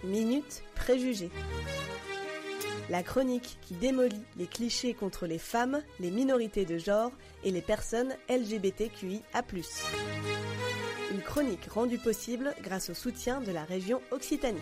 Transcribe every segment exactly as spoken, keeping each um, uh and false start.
Minute Préjugés. La chronique qui démolit les clichés contre les femmes, les minorités de genre et les personnes L G B T Q I A plus. Une chronique rendue possible grâce au soutien de la région Occitanie.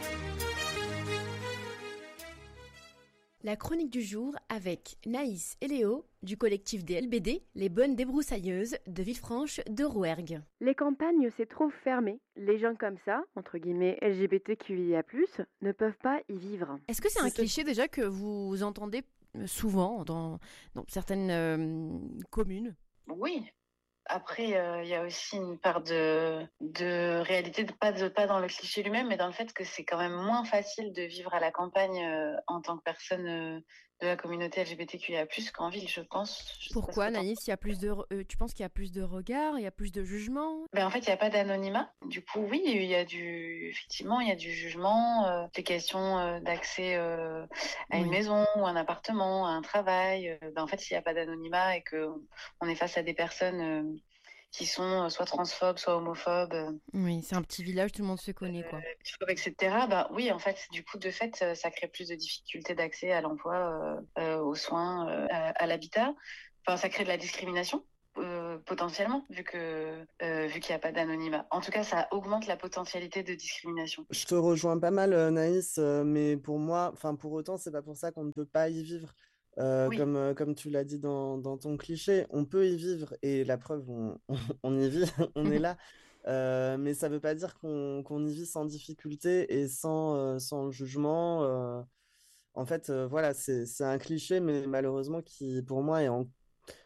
La chronique du jour avec Naïs et Léo du collectif des L B D, les bonnes débroussailleuses de Villefranche de Rouergue. Les campagnes, c'est trop fermé. Les gens comme ça, entre guillemets L G B T Q I A plus, ne peuvent pas y vivre. Est-ce que c'est un cliché déjà que vous entendez souvent dans, dans certaines euh, communes ? Oui. Après, il euh, y a aussi une part de, de réalité, de, pas, de, pas dans le cliché lui-même, mais dans le fait que c'est quand même moins facile de vivre à la campagne euh, en tant que personne euh, de la communauté L G B T Q I A plus, qu'en ville, je pense. Je Pourquoi, Naïs, il y a plus de, euh, tu penses qu'il y a plus de regards, il y a plus de jugement ? Ben, en fait, il n'y a pas d'anonymat. Du coup, oui, il y a du, effectivement, il y a du jugement, euh, des questions euh, d'accès euh, à oui. une maison ou un appartement, à un travail. Euh, ben, en fait, s'il n'y a pas d'anonymat et qu'on on est face à des personnes euh, qui sont soit transphobes, soit homophobes. Oui, c'est un petit village, tout le monde se connaît, quoi. Euh, et cetera. Bah oui, en fait, du coup, de fait, ça crée plus de difficultés d'accès à l'emploi, euh, euh, aux soins, euh, à, à l'habitat. Enfin, ça crée de la discrimination. Euh, potentiellement, vu que euh, vu qu'il n'y a pas d'anonymat. En tout cas, ça augmente la potentialité de discrimination. Je te rejoins pas mal, Naïs, euh, mais pour moi, enfin pour autant, c'est pas pour ça qu'on ne peut pas y vivre. Euh, oui. comme, euh, comme tu l'as dit dans, dans ton cliché, on peut y vivre et la preuve, on, on, on y vit, on est là. Euh, mais ça veut pas dire qu'on qu'on y vit sans difficulté et sans, euh, sans jugement. Euh, en fait, euh, voilà, c'est c'est un cliché, mais malheureusement qui, pour moi, est en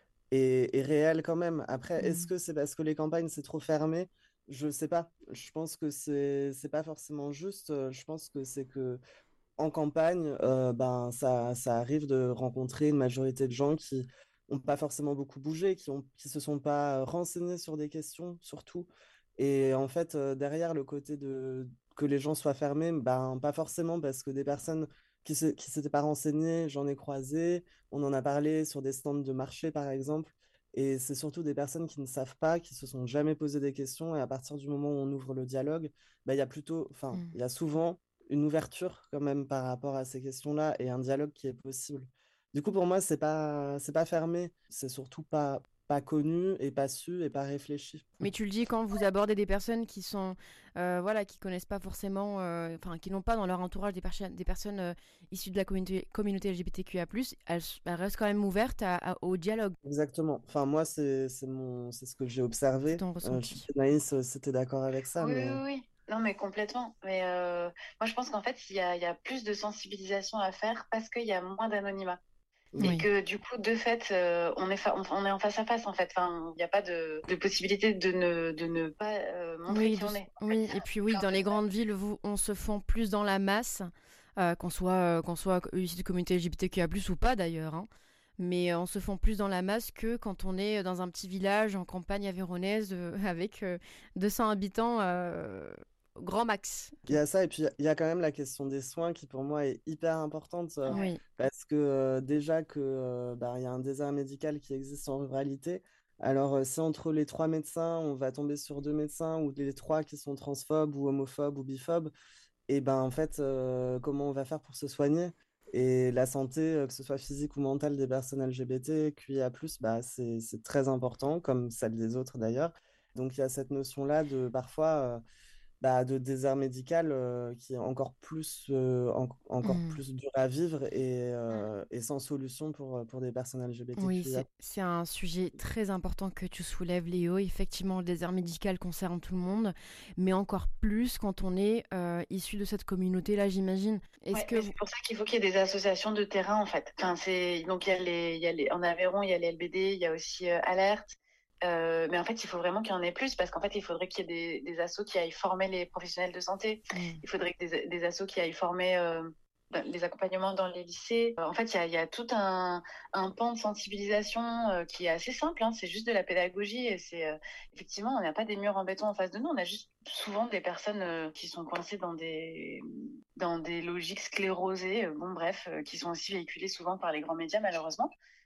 Et, et réel quand même. Après, mmh. est-ce que c'est parce que les campagnes, c'est trop fermé ? Je sais pas. Je pense que c'est c'est pas forcément juste. Je pense que c'est que en campagne, euh, ben, ça, ça arrive de rencontrer une majorité de gens qui n'ont pas forcément beaucoup bougé, qui ont, qui se sont pas renseignés sur des questions, surtout. Et en fait, euh, derrière le côté de que les gens soient fermés, ben, pas forcément parce que des personnes qui ne qui s'étaient pas renseignées, j'en ai croisé, on en a parlé sur des stands de marché, par exemple. Et c'est surtout des personnes qui ne savent pas, qui se sont jamais posé des questions. Et à partir du moment où on ouvre le dialogue, ben, il y a plutôt, enfin, il mmh. y a souvent une ouverture quand même par rapport à ces questions-là et un dialogue qui est possible. Du coup, pour moi, c'est pas, c'est pas fermé, c'est surtout pas, pas connu et pas su et pas réfléchi. Mais tu le dis quand vous abordez des personnes qui sont, euh, voilà, qui connaissent pas forcément, enfin, euh, qui n'ont pas dans leur entourage des, perso- des personnes euh, issues de la communauté, communauté L G B T Q I A plus, elles, elles restent quand même ouvertes à, à, au dialogue. Exactement. Enfin, moi, c'est, c'est, mon, c'est ce que j'ai observé. C'est ton ressenti. Euh, Naïs, c'était d'accord avec ça. Oui, mais... oui, oui. Non, mais complètement. Mais euh, moi, je pense qu'en fait, il y a, il y a plus de sensibilisation à faire parce qu'il y a moins d'anonymat. Oui. Et que du coup, de fait, euh, on, est fa- on est en face à face, en fait. Enfin, il n'y a pas de, de possibilité de ne, de ne pas euh, montrer oui, qui de, on est. Oui, et puis oui, dans les grandes villes, vous, on se fond plus dans la masse, euh, qu'on soit, euh, qu'on soit issu de communauté L G B T Q I A plus, ou pas d'ailleurs, hein. Mais on se fond plus dans la masse que quand on est dans un petit village en campagne avéronaise euh, avec euh, deux cents habitants euh, grand max. Il y a ça, et puis il y a quand même la question des soins qui pour moi est hyper importante euh, oui. parce que euh, déjà que euh, bah, y a un désert médical qui existe en ruralité. Alors euh, si entre les trois médecins on va tomber sur deux médecins ou les trois qui sont transphobes ou homophobes ou biphobes, et ben en fait euh, comment on va faire pour se soigner? Et la santé, euh, que ce soit physique ou mentale des personnes L G B T Q I A plus, bah, c'est, c'est très important, comme celle des autres d'ailleurs. Donc il y a cette notion-là de parfois euh, bah, de désert médical euh, qui est encore plus, euh, en, encore mmh. plus dur à vivre et, euh, et sans solution pour, pour des personnes L G B T Q I A. Oui, c'est, c'est un sujet très important que tu soulèves, Léo. Effectivement, le désert médical concerne tout le monde, mais encore plus quand on est euh, issu de cette communauté-là, j'imagine. Est-ce ouais, que... C'est pour ça qu'il faut qu'il y ait des associations de terrain, en fait. Enfin, c'est... Donc, il y a les, il y a les... en Aveyron, il y a les L B D, il y a aussi euh, Alerte. Euh, mais en fait, il faut vraiment qu'il y en ait plus parce qu'en fait, il faudrait qu'il y ait des, des assos qui aillent former les professionnels de santé. Mmh. Il faudrait que des, des assos qui aillent former euh, les accompagnements dans les lycées. Euh, en fait, il y a, il y a tout un, un pan de sensibilisation euh, qui est assez simple. Hein, c'est juste de la pédagogie et c'est euh, effectivement, on n'a pas des murs en béton en face de nous. On a juste souvent des personnes euh, qui sont coincées dans des dans des logiques sclérosées. Euh, bon, bref, euh, qui sont aussi véhiculées souvent par les grands médias, malheureusement.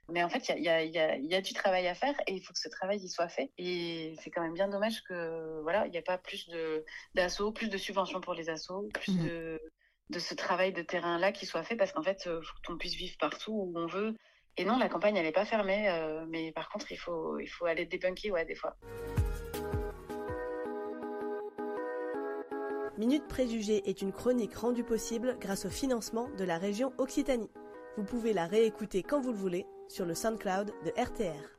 Mais en fait, il y a, y, a, y a du travail à faire et il faut que ce travail il soit fait. Et c'est quand même bien dommage que voilà, il n'y a pas plus de d'assos, plus de subventions pour les assos, plus mmh. de, de ce travail de terrain-là qui soit fait parce qu'en fait, il faut qu'on puisse vivre partout où on veut. Et non, la campagne, elle n'est pas fermée. Euh, mais par contre, il faut, il faut aller débunker, ouais, des fois. Minute Préjugés est une chronique rendue possible grâce au financement de la région Occitanie. Vous pouvez la réécouter quand vous le voulez sur le SoundCloud de R T R.